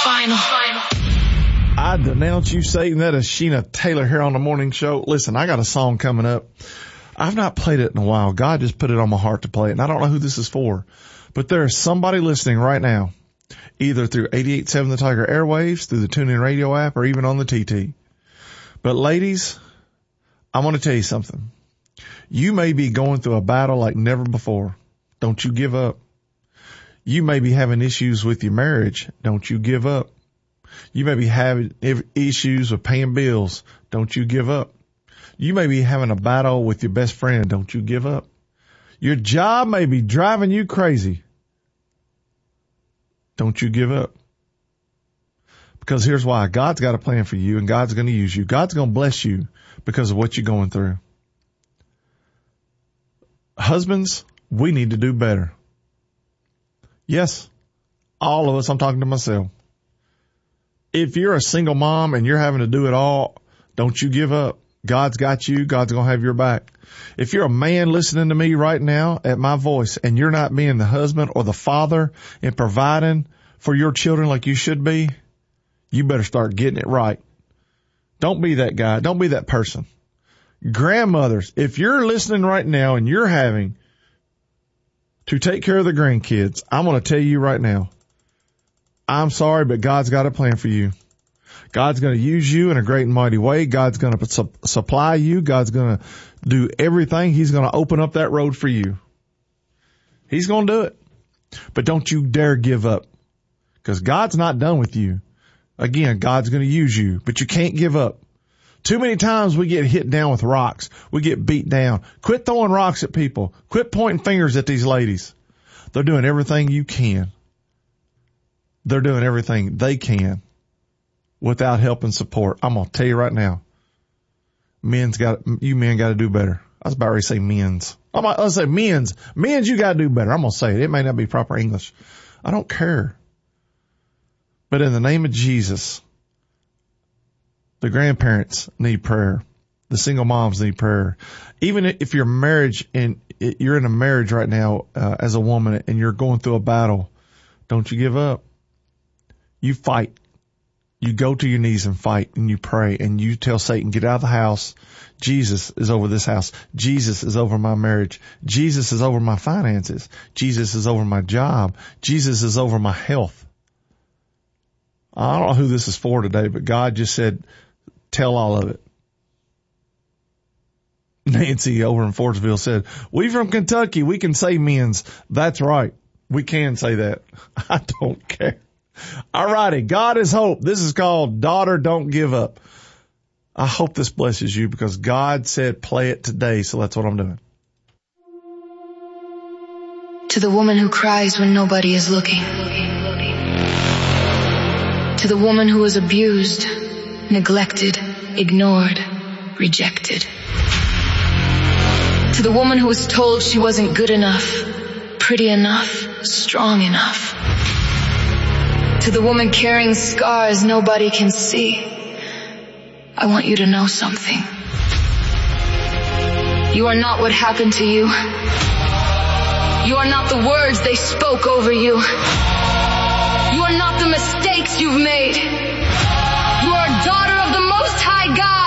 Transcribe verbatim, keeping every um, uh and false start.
Final. I denounce you, Satan. That is Sheena Taylor here on the morning show. Listen, I got a song coming up. I've not played it in a while. God just put it on my heart to play it, and I don't know who this is for. But there is somebody listening right now, either through eighty-eight point seven The Tiger Airwaves, through the TuneIn Radio app, or even on the T T. But ladies, I want to tell you something. You may be going through a battle like never before. Don't you give up. You may be having issues with your marriage. Don't you give up. You may be having issues with paying bills. Don't you give up. You may be having a battle with your best friend. Don't you give up. Your job may be driving you crazy. Don't you give up. Because here's why. God's got a plan for you, and God's going to use you. God's going to bless you because of what you're going through. Husbands, we need to do better. Yes, all of us. I'm talking to myself. If you're a single mom and you're having to do it all, don't you give up. God's got you. God's going to have your back. If you're a man listening to me right now at my voice and you're not being the husband or the father and providing for your children like you should be, you better start getting it right. Don't be that guy. Don't be that person. Grandmothers, if you're listening right now and you're having to take care of the grandkids, I'm going to tell you right now, I'm sorry, but God's got a plan for you. God's going to use you in a great and mighty way. God's going to su- supply you. God's going to do everything. He's going to open up that road for you. He's going to do it. But don't you dare give up, because God's not done with you. Again, God's going to use you, but you can't give up. Too many times we get hit down with rocks. We get beat down. Quit throwing rocks at people. Quit pointing fingers at these ladies. They're doing everything you can. They're doing everything they can without help and support. I'm going to tell you right now, men's got, you men got to do better. I was about ready to say men's. I'm about to say men's. Men's, you got to do better. I'm going to say it. It may not be proper English. I don't care. But in the name of Jesus, the grandparents need prayer. The single moms need prayer. Even if your marriage and you're in a marriage right now uh, as a woman and you're going through a battle, don't you give up. You fight. You go to your knees and fight, and you pray, and you tell Satan, get out of the house. Jesus is over this house. Jesus is over my marriage. Jesus is over my finances. Jesus is over my job. Jesus is over my health. I don't know who this is for today, but God just said, tell all of it. Nancy over in Fordsville said, we from Kentucky, we can say men's. That's right. We can say that. I don't care. All righty. God is hope. This is called Daughter Don't Give Up. I hope this blesses you because God said play it today. So that's what I'm doing. To the woman who cries when nobody is looking. To the woman who was abused, neglected, ignored, rejected. To the woman who was told she wasn't good enough, pretty enough, strong enough. To the woman carrying scars nobody can see, I want you to know something. You are not what happened to you. You are not the words they spoke over you. You are not the mistakes you've made. You are a daughter of the Most High God.